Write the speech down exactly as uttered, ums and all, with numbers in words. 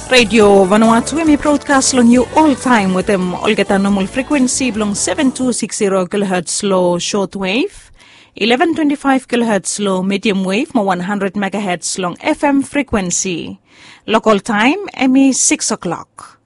Radio Vanuatu may broadcast long you all time with them Olgeta normal frequency long seven two six zero kilohertz low shortwave, eleven twenty-five kilohertz low medium wave, mo one hundred megahertz long F M frequency. Local time, Emmy six o'clock.